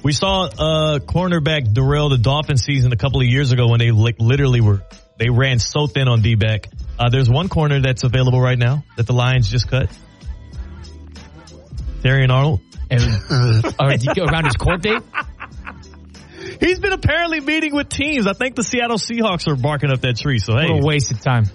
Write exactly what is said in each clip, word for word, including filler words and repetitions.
We saw uh, cornerback Darrell the Dolphin season a couple of years ago when they li- literally were, they ran so thin on D-back. Uh, there's one corner that's available right now that the Lions just cut. Terrion Arnold. And, uh, did you go around his court date? He's been apparently meeting with teams. I think the Seattle Seahawks are barking up that tree. So, hey. What a waste of time.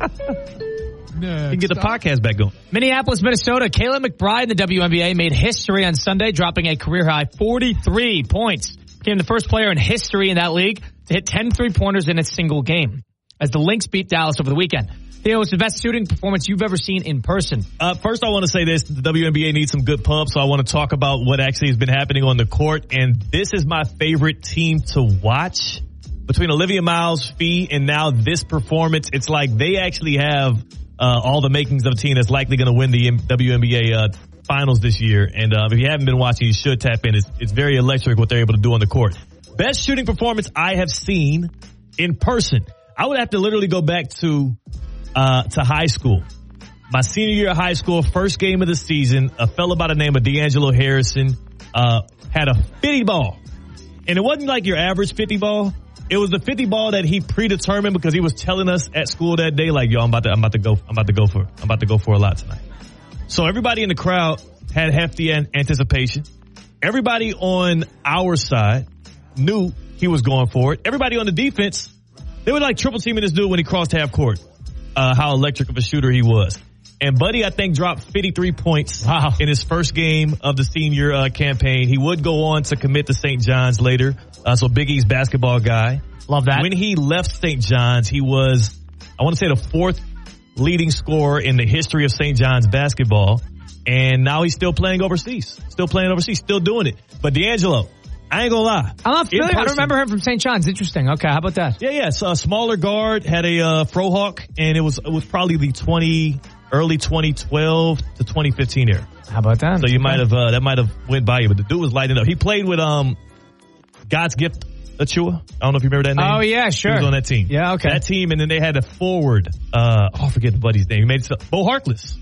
You can get the podcast back going. Minneapolis, Minnesota. Kayla McBride in the W N B A made history on Sunday, dropping a career-high forty-three points. Became the first player in history in that league to hit ten three-pointers in a single game as the Lynx beat Dallas over the weekend. Theo, it's the best shooting performance you've ever seen in person. Uh, first, I want to say this. The W N B A needs some good pubs, so I want to talk about what actually has been happening on the court. And this is my favorite team to watch. Between Olivia Miles, Fee, and now this performance, it's like they actually have uh, all the makings of a team that's likely going to win the W N B A uh, finals this year. And uh, if you haven't been watching, you should tap in. It's, it's very electric what they're able to do on the court. Best shooting performance I have seen in person. I would have to literally go back to uh, to high school. My senior year of high school, first game of the season, a fella by the name of D'Angelo Harrison uh, had a fifty ball. And it wasn't like your average fifty ball. It was the fifty ball that he predetermined because he was telling us at school that day, like, yo, I'm about to, I'm about to go, I'm about to go for, I'm about to go for a lot tonight. So everybody in the crowd had hefty an- anticipation. Everybody on our side knew he was going for it. Everybody on the defense, they were like triple teaming this dude when he crossed half court. Uh, how electric of a shooter he was. And Buddy, I think, dropped fifty-three points wow. in his first game of the senior uh, campaign. He would go on to commit to Saint John's later. Uh, so Big East basketball guy. Love that. When he left Saint John's, he was, I want to say, the fourth leading scorer in the history of Saint John's basketball. And now he's still playing overseas. Still playing overseas. Still doing it. But D'Angelo, I ain't gonna lie. I'm not familiar. I don't remember him from Saint John's. Interesting. Okay, how about that? Yeah, yeah. So a smaller guard, had a uh, frohawk, and it was it was probably the twenty early twenty twelve to twenty fifteen era. How about that? So you might have uh, that might have went by you, but the dude was lighting up. He played with um God's Gift Achua. I don't know if you remember that name. Oh yeah, sure. He was on that team. Yeah, okay. That team, and then they had a forward. Uh, oh, I forget the buddy's name. He made it, Bo Harkless.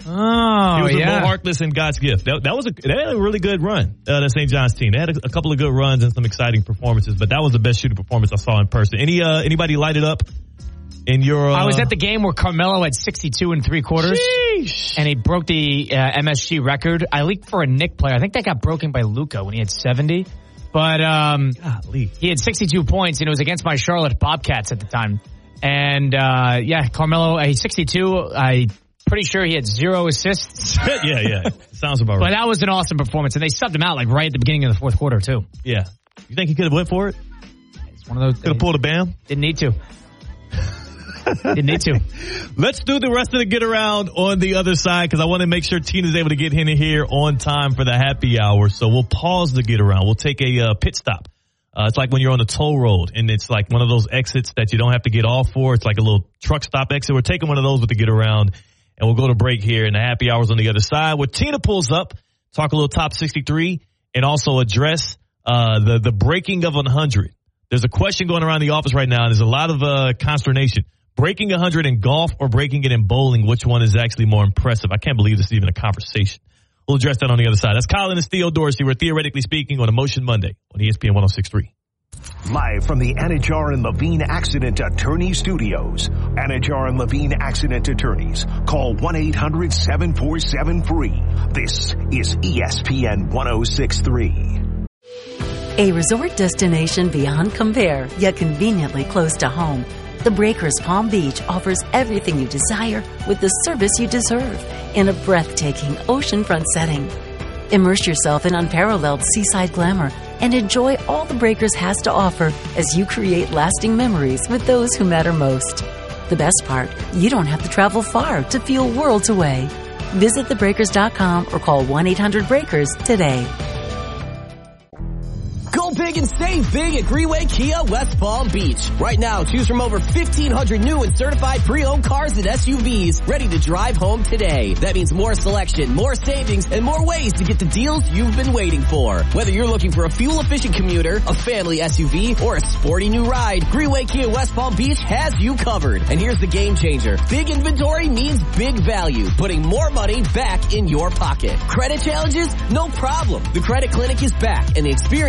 Oh, he was yeah. with Bo Harkless and God's Gift. That, that was a, they had a really good run, uh, the Saint John's team. They had a, a couple of good runs and some exciting performances, but that was the best shooting performance I saw in person. Any, uh, anybody light it up in your, uh, I was at the game where Carmelo had sixty-two and three quarters. Sheesh. And he broke the uh, M S G record. I leaked for a Knick player. I think that got broken by Luka when he had seventy. But, um, Golly. he had sixty-two points and it was against my Charlotte Bobcats at the time. And, uh, yeah, Carmelo, uh, he's sixty-two. I, Pretty sure he had zero assists. yeah, yeah. Sounds about right. But that was an awesome performance. And they subbed him out like right at the beginning of the fourth quarter, too. Yeah. You think he could have went for it? It's one of those. Could have pulled a bam? Didn't need to. Didn't need to. Let's do the rest of the get around on the other side because I want to make sure Tina's able to get in here on time for the happy hour. So we'll pause the get around. We'll take a uh, pit stop. Uh, it's like when you're on the toll road and it's like one of those exits that you don't have to get off for. It's like a little truck stop exit. We're taking one of those with the get around. And we'll go to break here in the happy hours on the other side where Tina pulls up, talk a little top sixty-three, and also address uh the, the breaking of one hundred. There's a question going around the office right now, and there's a lot of uh consternation. Breaking one hundred in golf or breaking it in bowling, which one is actually more impressive? I can't believe this is even a conversation. We'll address that on the other side. That's Colin and Theo Dorsey. We're Theoretically Speaking on Emotion Monday on E S P N one oh six point three. Live from the Anajar and Levine Accident Attorney Studios. Anajar and Levine Accident Attorneys. Call one eight hundred seven four seven free. This is E S P N one oh six point three. A resort destination beyond compare, yet conveniently close to home. The Breakers Palm Beach offers everything you desire with the service you deserve in a breathtaking oceanfront setting. Immerse yourself in unparalleled seaside glamour and enjoy all the Breakers has to offer as you create lasting memories with those who matter most. The best part, you don't have to travel far to feel worlds away. Visit the breakers dot com or call one eight hundred breakers today. Go big and save big at Greenway Kia West Palm Beach. Right now, choose from over fifteen hundred new and certified pre-owned cars and S U Vs ready to drive home today. That means more selection, more savings, and more ways to get the deals you've been waiting for. Whether you're looking for a fuel-efficient commuter, a family S U V, or a sporty new ride, Greenway Kia West Palm Beach has you covered. And here's the game changer. Big inventory means big value, putting more money back in your pocket. Credit challenges? No problem. The Credit Clinic is back, and the experience